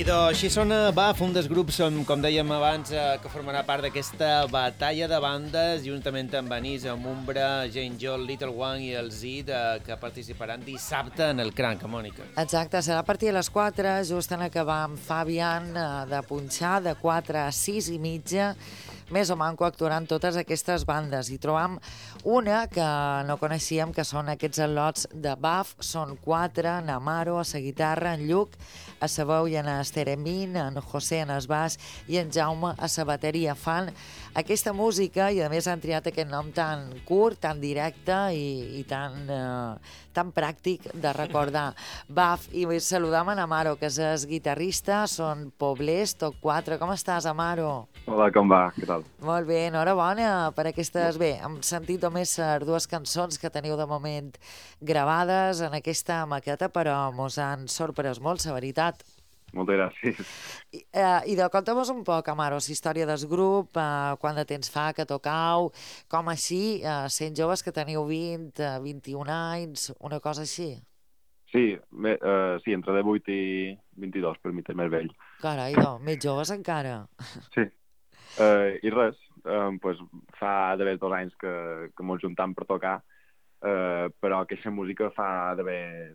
Idò, així sona BAF, un dels grups, com dèiem abans, que formarà part d'aquesta batalla de bandes, juntament amb Vanessa, amb Umbra, Jane Joel, Little One i el Zid, que participaran dissabte en el Cranc, Mònica. Exacte, serà a partir de les 4, just en acabar amb Fabian de punxar, de 4 a 6 i mitja, més o manco actuaran totes aquestes bandes. I trobam una que no coneixíem, que són aquests al·lots de BAF, són 4, en Amaro, a la guitarra, en Lluc, a la veu i en Esteremín, en José en el baix i en Jaume a la bateria. Fan aquesta música i a més han triat aquest nom tan curt, tan directe i tan pràctic de recordar. BAF, i saludam en Amaro, que és el guitarrista, són poblers, tot 4. Com estàs, Amaro? Hola, com va? Què tal? Molt bé, enhorabona per aquestes... Bé, hem sentit només dues cançons que teniu de moment gravades en aquesta maqueta, però mos han sorprès molt, la veritat. Moltes gràcies. I conta'm-nos un poc, Amaro, la història del grup, quant de temps fa que tocau, com així, sent joves que teniu 20, 21 anys, una cosa així. Sí, sí, entre 18 i 22, per mi és més vell. Carai, més joves encara. Sí. I res, pues, fa d'haver 2 anys que mos juntam per tocar, però aquesta música fa d'haver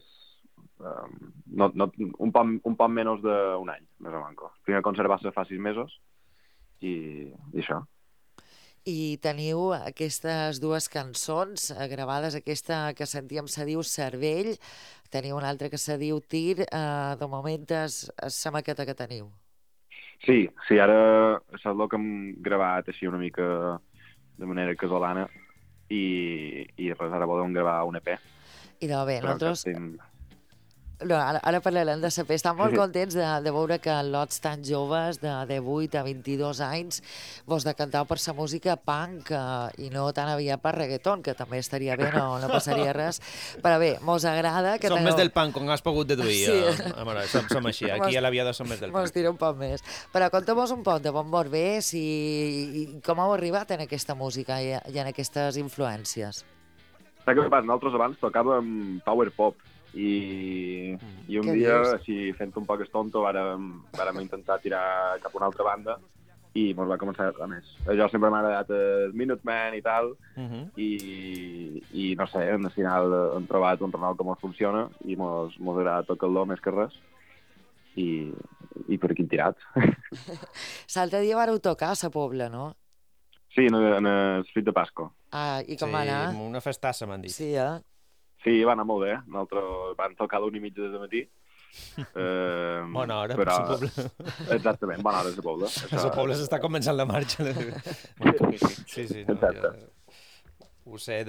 un poc menys d'un any, més o manco. Primer concert va ser fa 6 mesos i això. I teniu aquestes dues cançons gravades, aquesta que sentíem se diu Cervell, teniu una altra que se diu Tir, de moment és la maqueta que teniu. Sí, ara és el que hem gravat així una mica de manera casolana i res, ara volem gravar un EP. I de bé, nosaltres... No, ara parlarem de saber. Estan molt contents de veure que lots tan joves, de 18 a 22 anys, vos decantau per sa música punk i no tan aviat per reggaeton, que també estaria bé, no passaria res. Però bé, mos agrada que som més del punk, com has pogut deduir. Sí. Som així, aquí a l'Aviador som més del punk. Mos tira un poc més. Però conta'm-nos un poc de bon Borbés i com heu arribat en aquesta música i en aquestes influències. Saps què passa? Nosaltres abans tocàvem power pop i un dia, així fent un poc estonto, vàrem intentar tirar cap a una altra banda i mos va començar, a més, jo sempre m'ha agradat el Minutemen i tal, i no sé, al final hem trobat un renou que mos funciona i mos agrada tocar-lo més que res i per aquí hem tirat. L'altre dia vareu tocar a la Pobla, no? Sí, en el Fit de Pasco. I com va anar? Sí, una festassa, m'han dit. Sí, Sí, va anar molt bé. Nosaltres vam tocar a l'1:30 des de matí. Bona hora, però... per la Pobla. Exactament, bona hora a la Pobla. A la Pobla s'està començant la marxa. Sí, no, ho sé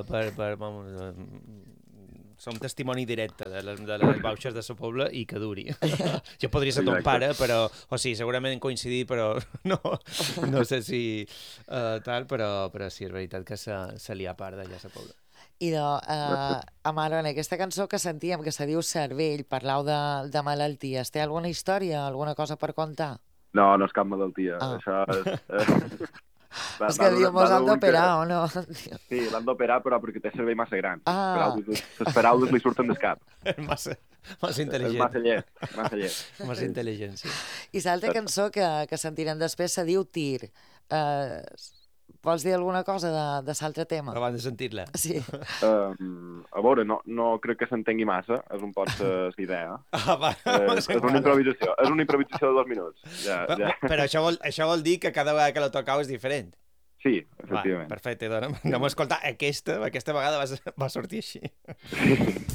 som testimoni directe de les vouchers de la Pobla i que duri. Jo podria ser ton pare, però... O sigui, segurament coincidir, però no sé si tal, però sí, és veritat que se li ha part d'allà a la Pobla. I Amaro, en aquesta cançó que sentíem, que se diu Cervell, parlau de malalties, té alguna història, alguna cosa per contar? No és cap malaltia. Això és... És que diu, mos han d'operar, o no? Sí, l'han d'operar, però perquè té cervell massa gran. Les paraules li surten del cap. Massa intel·ligent. És massa llest. Massa intel·ligent, sí. I l'altra cançó que sentirem després se diu Tir. Vols dir alguna cosa de l'altre tema? Abans de sentir-la. Sí. A veure, no crec que s'entengui massa, és un poc l'idea. És una improvisació de 2 minuts. Però això vol dir que cada vegada que la tocau és diferent. Sí, efectivament. Perfecte, doncs anem a escoltar aquesta vegada va sortir així.